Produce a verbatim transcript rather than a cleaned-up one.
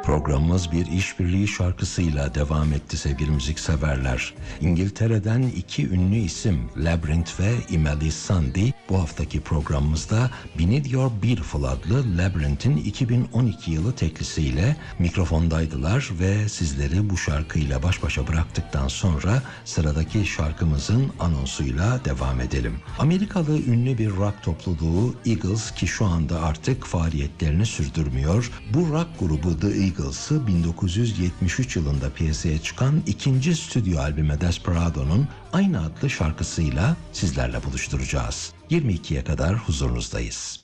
Programımız bir işbirliği şarkısıyla devam etti sevgili müzikseverler. İngiltere'den iki ünlü isim Labrinth ve Emeli Sandé bu haftaki programımızda Be Need Your Beautiful adlı Labrinth'in iki bin on iki yılı teklisiyle mikrofondaydılar ve sizleri bu şarkıyla baş başa bıraktıktan sonra sıradaki şarkımızın anonsuyla devam edelim. Amerikalı ünlü bir rock topluluğu Eagles ki şu anda artık faaliyetlerini sürdürmüyor. Bu rock grubu The Eagles'ı bin dokuz yüz yetmiş üç yılında piyasaya çıkan ikinci stüdyo albümü Desperado'nun aynı adlı şarkısıyla sizlerle buluşturacağız. yirmi ikiye kadar huzurunuzdayız.